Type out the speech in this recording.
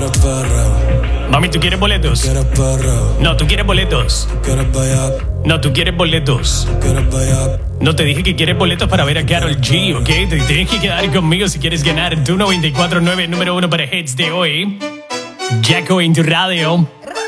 quieres perreo. Mami, ¿tú quieres boletos? Quieres perreo. No, tú quieres boletos. Quieres bellac. No, tú quieres boletos. Quieres bellac. No te dije que quieres boletos para ver a Karol G, ¿ok? Te tienes que quedar conmigo si quieres ganar tu 94.9 número 1 para hits de hoy. Jacko en tu radio.